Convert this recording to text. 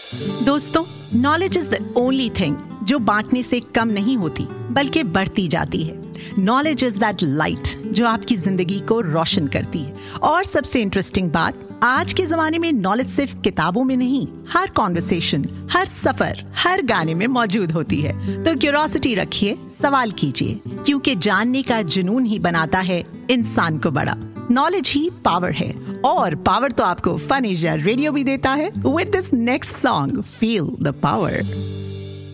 दोस्तों, knowledge is the only thing जो बांटने से कम नहीं होती बल्कि बढ़ती जाती है। नॉलेज इज दैट लाइट जो आपकी जिंदगी को रोशन करती है। और सबसे इंटरेस्टिंग बात, आज के जमाने में नॉलेज सिर्फ किताबों में नहीं, हर कॉन्वर्सेशन, हर सफर, हर गाने में मौजूद होती है। तो क्यूरियोसिटी रखिए, सवाल कीजिए, क्योंकि जानने का जुनून ही बनाता है इंसान को बड़ा। नॉलेज ही पावर है, और पावर तो आपको फन एशिया रेडियो भी देता है। With this next song, feel the power.